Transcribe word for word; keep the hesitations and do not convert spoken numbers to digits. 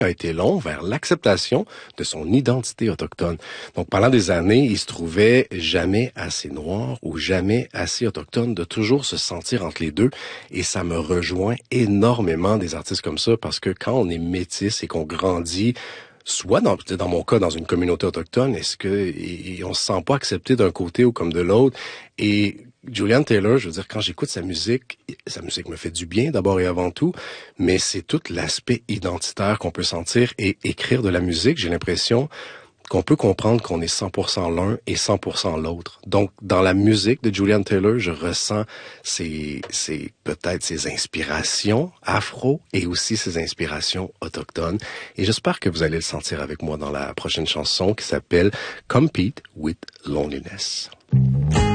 a été long vers l'acceptation de son identité autochtone. Donc, pendant des années, il se trouvait jamais assez noir ou jamais assez autochtone, de toujours se sentir entre les deux. Et ça me rejoint énormément des artistes comme ça, parce que quand on est métis et qu'on grandit, soit dans, dans mon cas, dans une communauté autochtone, est-ce que et, et on se sent pas accepté d'un côté ou comme de l'autre? Et Julian Taylor, je veux dire, quand j'écoute sa musique, sa musique me fait du bien d'abord et avant tout, mais c'est tout l'aspect identitaire qu'on peut sentir, et écrire de la musique, j'ai l'impression qu'on peut comprendre qu'on est cent pour cent l'un et cent pour cent l'autre. Donc, dans la musique de Julian Taylor, je ressens ses, ses, peut-être ses inspirations afro et aussi ses inspirations autochtones. Et j'espère que vous allez le sentir avec moi dans la prochaine chanson qui s'appelle Compete with Loneliness.